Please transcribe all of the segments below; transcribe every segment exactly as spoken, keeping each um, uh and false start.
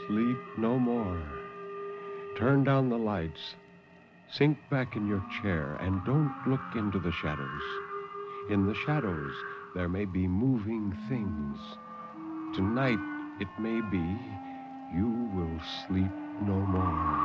sleep no more. Turn down the lights. Sink back in your chair and don't look into the shadows. In the shadows, there may be moving things. Tonight, it may be you will sleep no more.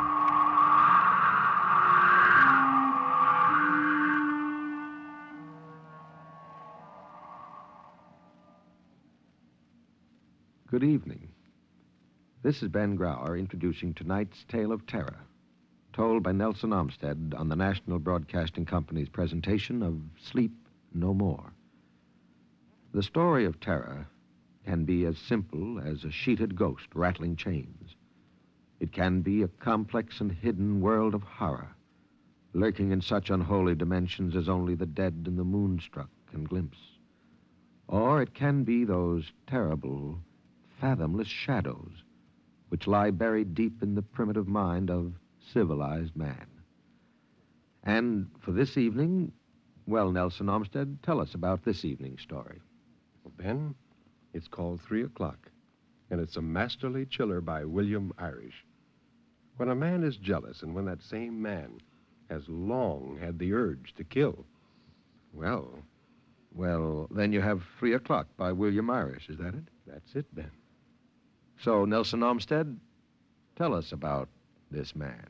Good evening. This is Ben Grauer introducing tonight's tale of terror, told by Nelson Olmsted on the National Broadcasting Company's presentation of Sleep No More. The story of terror can be as simple as a sheeted ghost rattling chains. It can be a complex and hidden world of horror, lurking in such unholy dimensions as only the dead and the moonstruck can glimpse. Or it can be those terrible, fathomless shadows which lie buried deep in the primitive mind of civilized man. And for this evening, well, Nelson Olmsted, tell us about this evening's story. Well, Ben, it's called Three O'Clock, and it's a masterly chiller by William Irish. When a man is jealous, and when that same man has long had the urge to kill, well... Well, then you have Three O'Clock by William Irish, is that it? That's it, Ben. So, Nelson Olmsted, tell us about this man.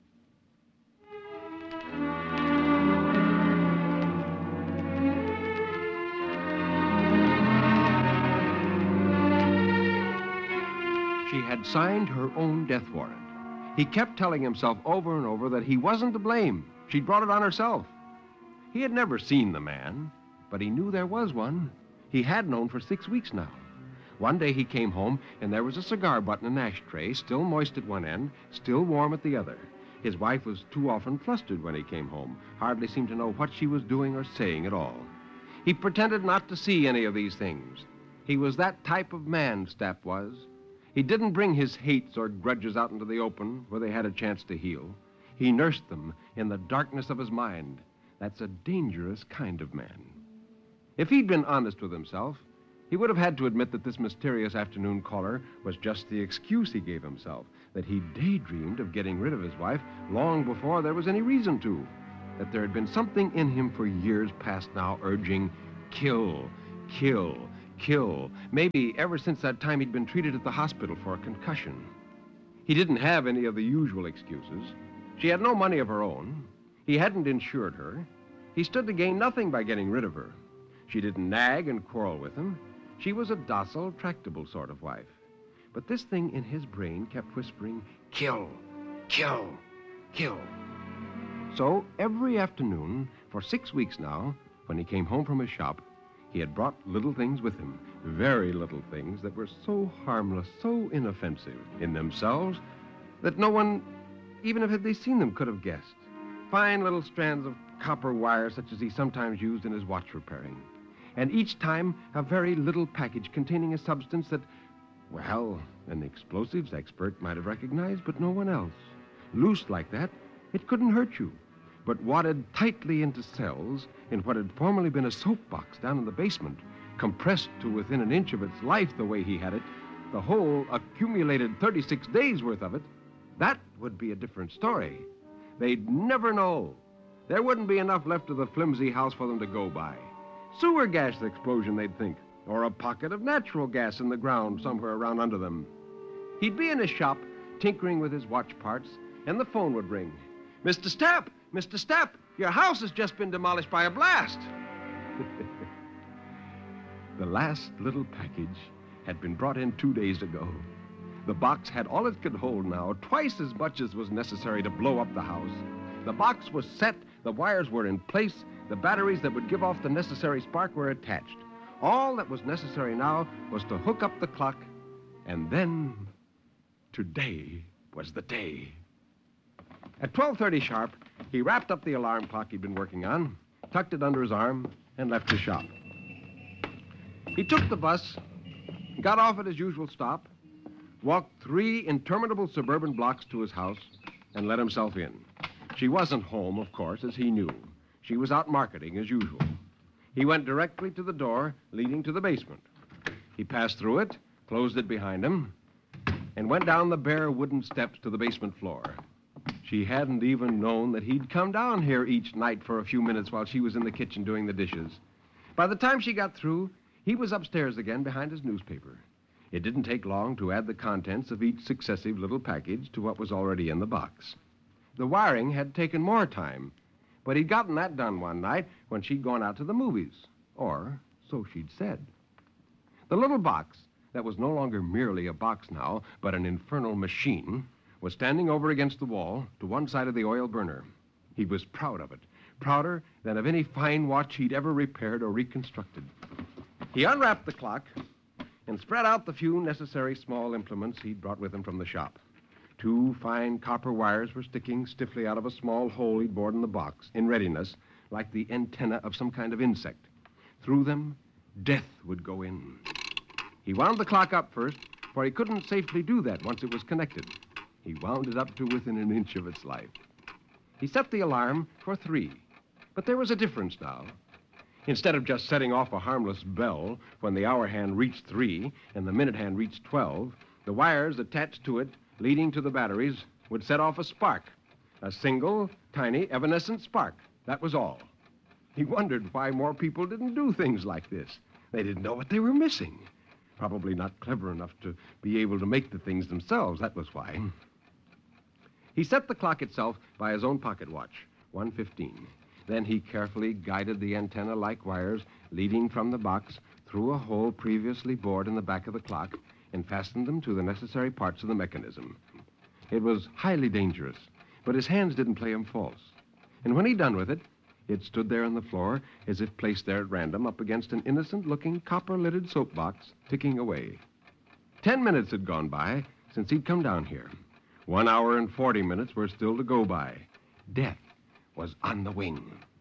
She had signed her own death warrant. He kept telling himself over and over that he wasn't to blame. She'd brought it on herself. He had never seen the man, but he knew there was one. He had known for six weeks now. One day he came home, and there was a cigar butt in an ashtray, still moist at one end, still warm at the other. His wife was too often flustered when he came home, hardly seemed to know what she was doing or saying at all. He pretended not to see any of these things. He was that type of man, Stapp was. He didn't bring his hates or grudges out into the open where they had a chance to heal. He nursed them in the darkness of his mind. That's a dangerous kind of man. If he'd been honest with himself, he would have had to admit that this mysterious afternoon caller was just the excuse he gave himself, that he daydreamed of getting rid of his wife long before there was any reason to, that there had been something in him for years past now urging, kill, kill, kill, maybe ever since that time he'd been treated at the hospital for a concussion. He didn't have any of the usual excuses. She had no money of her own. He hadn't insured her. He stood to gain nothing by getting rid of her. She didn't nag and quarrel with him. She was a docile, tractable sort of wife. But this thing in his brain kept whispering, kill, kill, kill. So every afternoon, for six weeks now, when he came home from his shop, he had brought little things with him, very little things that were so harmless, so inoffensive in themselves, that no one, even if had they seen them, could have guessed. Fine little strands of copper wire, such as he sometimes used in his watch repairing. And each time, a very little package containing a substance that, well, an explosives expert might have recognized, but no one else. Loose like that, it couldn't hurt you. But wadded tightly into cells in what had formerly been a soapbox down in the basement, compressed to within an inch of its life the way he had it, the whole accumulated thirty-six days worth of it, that would be a different story. They'd never know. There wouldn't be enough left of the flimsy house for them to go by. Sewer gas explosion, they'd think, or a pocket of natural gas in the ground somewhere around under them. He'd be in his shop, tinkering with his watch parts, and the phone would ring. Mister Stapp! Mister Stapp! Your house has just been demolished by a blast! The last little package had been brought in two days ago. The box had all it could hold now, twice as much as was necessary to blow up the house. The box was set, the wires were in place, the batteries that would give off the necessary spark were attached. All that was necessary now was to hook up the clock, and then today was the day. At twelve thirty sharp, he wrapped up the alarm clock he'd been working on, tucked it under his arm, and left the shop. He took the bus, got off at his usual stop, walked three interminable suburban blocks to his house, and let himself in. She wasn't home, of course, as he knew. She was out marketing as usual. He went directly to the door leading to the basement. He passed through it, closed it behind him, and went down the bare wooden steps to the basement floor. She hadn't even known that he'd come down here each night for a few minutes while she was in the kitchen doing the dishes. By the time she got through, he was upstairs again behind his newspaper. It didn't take long to add the contents of each successive little package to what was already in the box. The wiring had taken more time, but he'd gotten that done one night when she'd gone out to the movies. Or so she'd said. The little box, that was no longer merely a box now, but an infernal machine, was standing over against the wall to one side of the oil burner. He was proud of it, prouder than of any fine watch he'd ever repaired or reconstructed. He unwrapped the clock and spread out the few necessary small implements he'd brought with him from the shop. Two fine copper wires were sticking stiffly out of a small hole he'd bored in the box, in readiness, like the antenna of some kind of insect. Through them, death would go in. He wound the clock up first, for he couldn't safely do that once it was connected. He wound it up to within an inch of its life. He set the alarm for three, but there was a difference now. Instead of just setting off a harmless bell when the hour hand reached three and the minute hand reached twelve, the wires attached to it, leading to the batteries, would set off a spark, a single, tiny, evanescent spark. That was all. He wondered why more people didn't do things like this. They didn't know what they were missing. Probably not clever enough to be able to make the things themselves. That was why. He set the clock itself by his own pocket watch, one fifteen. Then he carefully guided the antenna-like wires leading from the box through a hole previously bored in the back of the clock and fastened them to the necessary parts of the mechanism. It was highly dangerous, but his hands didn't play him false. And when he'd done with it, it stood there on the floor as if placed there at random up against an innocent-looking copper-lidded soapbox, ticking away. Ten minutes had gone by since he'd come down here. One hour and forty minutes were still to go by. Death was on the wing.